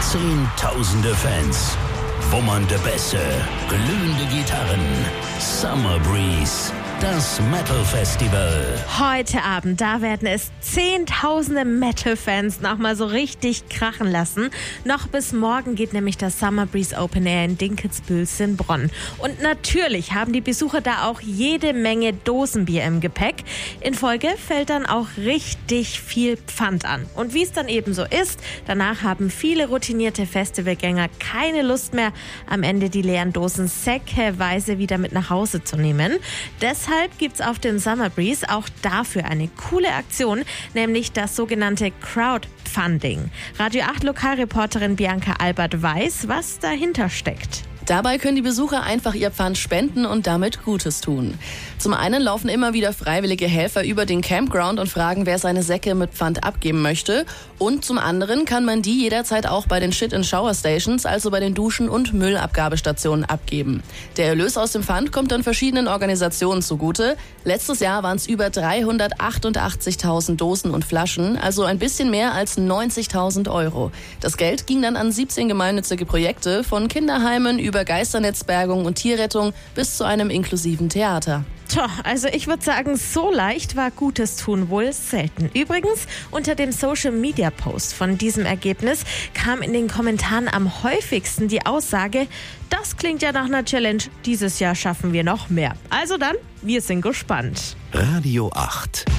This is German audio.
Zehntausende Fans, wummernde Bässe, glühende Gitarren, Summer Breeze, das Metal Festival. Heute Abend, da werden es zehntausende Metal-Fans nochmal so richtig krachen lassen. Noch bis morgen geht nämlich das Summer Breeze Open Air in Dinkelsbühl-Bronn. Und natürlich haben die Besucher da auch jede Menge Dosenbier im Gepäck. In Folge fällt dann auch richtig viel Pfand an. Und wie es dann eben so ist, danach haben viele routinierte Festivalgänger keine Lust mehr, am Ende die leeren Dosen säckeweise wieder mit nach Hause zu nehmen. Deshalb gibt es auf dem Summer Breeze auch dafür eine coole Aktion, nämlich das sogenannte Crowdfunding. Radio 8 Lokalreporterin Bianca Albert weiß, was dahinter steckt. Dabei können die Besucher einfach ihr Pfand spenden und damit Gutes tun. Zum einen laufen immer wieder freiwillige Helfer über den Campground und fragen, wer seine Säcke mit Pfand abgeben möchte. Und zum anderen kann man die jederzeit auch bei den Shit-and-Shower-Stations, also bei den Duschen- und Müllabgabestationen, abgeben. Der Erlös aus dem Pfand kommt dann verschiedenen Organisationen zugute. Letztes Jahr waren es über 388.000 Dosen und Flaschen, also ein bisschen mehr als 90.000 €. Das Geld ging dann an 17 gemeinnützige Projekte, von Kinderheimen über Geisternetzbergung und Tierrettung bis zu einem inklusiven Theater. Tja, also ich würde sagen, so leicht war Gutes tun wohl selten. Übrigens, unter dem Social-Media-Post von diesem Ergebnis kam in den Kommentaren am häufigsten die Aussage, das klingt ja nach einer Challenge, dieses Jahr schaffen wir noch mehr. Also dann, wir sind gespannt. Radio 8.